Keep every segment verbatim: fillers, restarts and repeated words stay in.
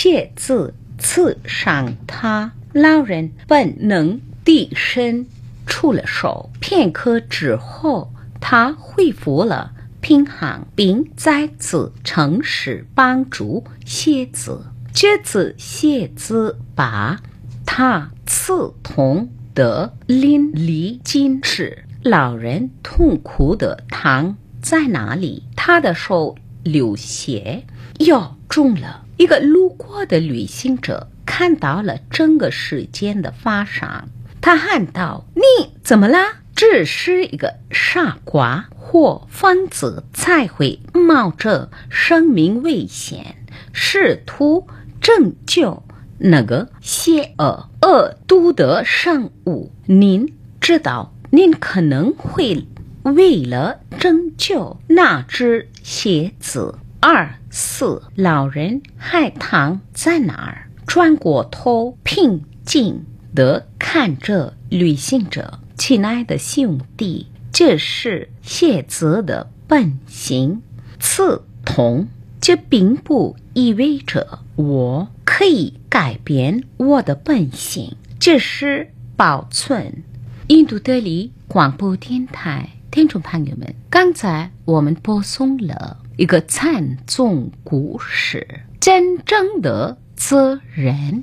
谢字刺伤他，老人本能地伸出了手，片刻之后，他恢复了平衡，并再次尝试帮助谢子。这次谢子把他刺痛的淋漓尽致，老人痛苦的躺在那里，他的手流血，又中了。一个路过的旅行者看到了整个事件的发生，他喊道：“你怎么啦？只是一个傻瓜或疯子才会冒着生命危险，试图拯救那个邪恶恶毒的生物。您知道，您可能会为了拯救那只蝎子而死。”老人还躺在那儿，转过头，平静地看着旅行者。亲爱的兄弟，这是蝎子的本性，刺痛。这并不意味着我可以改变我的本性，这是保存。印度德里广播电台听众朋友们，刚才我们播送了一个禅宗故事，真正的责任。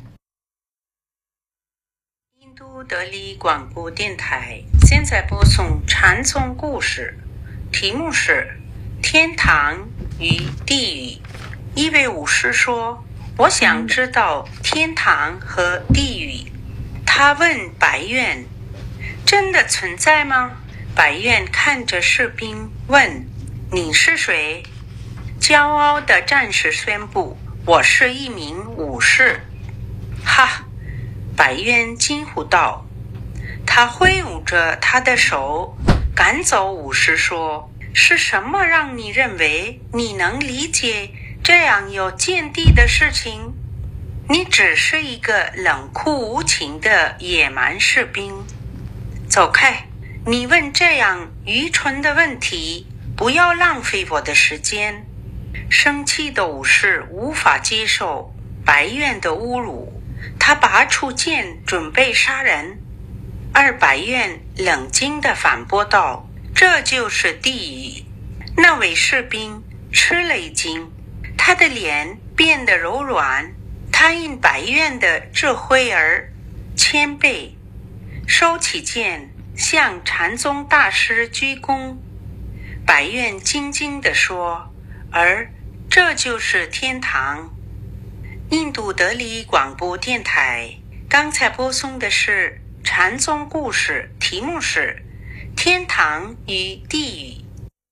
印度德里广播电台现在播送禅宗故事，题目是天堂与地狱。一位武士说：“我想知道天堂和地狱。”他问白猿：“真的存在吗？”白猿看着士兵问：“你是谁？”骄傲的战士宣布：“我是一名武士。”哈！白猿惊呼道。他挥舞着他的手，赶走武士，说：“是什么让你认为你能理解这样有见地的事情？你只是一个冷酷无情的野蛮士兵。走开！你问这样愚蠢的问题，不要浪费我的时间。”生气的武士无法接受白猿的侮辱，他拔出剑准备杀人，而白猿冷静地反驳道：“这就是地狱。”那位士兵吃了一惊，他的脸变得柔软，他因白猿的智慧而谦卑，收起剑向禅宗大师鞠躬。白猿静静地说：“而这就是天堂。”印度德里广播电台刚才播送的是禅宗故事，题目是天堂与地狱。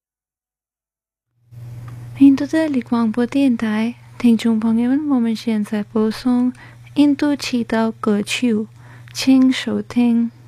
印度德里广播电台听众朋友们，我们现在播送印度祈祷歌曲，请收听。